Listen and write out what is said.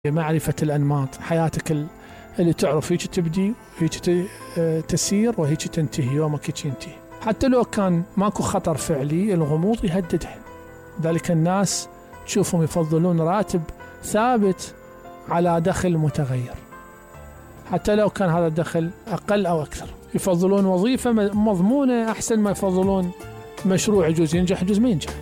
معرفة الأنماط، حياتك اللي تعرف هيك تبدي هيك تسير وهيك تنتهي، يومك هيك ينتهي. حتى لو كان ماكو خطر فعلي الغموض يهددها. ذلك الناس تشوفهم يفضلون راتب ثابت على دخل متغير، حتى لو كان هذا الدخل أقل أو أكثر. يفضلون وظيفة مضمونة أحسن ما يفضلون مشروع يجوز ينجح يجوز ما ينجح.